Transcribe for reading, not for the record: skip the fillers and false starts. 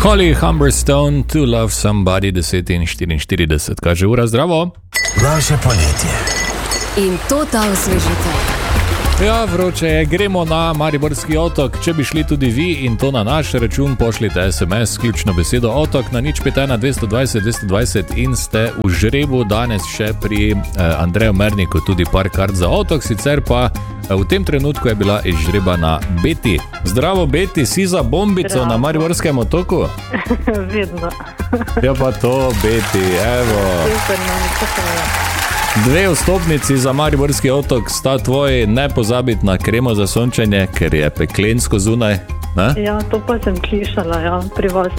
Holly Humberstone, To Love Somebody, 10:44, kaže ura, zdravo. Naše poletje. In to ta osvežitev. Ja, vroče je, gremo na Mariborski otok. Če bi šli tudi vi in to na naš račun, pošljite SMS, ključno besedo otok na 051 220 220 in ste v žrebu danes še pri Andreju Merniku tudi par kart za otok, sicer pa v tem trenutku je bila izžrebana Beti. Zdravo Beti, si za bombico Zdravo. Na Mariborskem otoku? Vedno. Ja pa to Beti, evo. Super, no, tako 2 vstopnici za Mariborski otok sta tvoji, ne pozabiti na kremo za sončenje, ker je peklensko zunaj. Ne? Ja, to pa sem slišala, ja, pri vas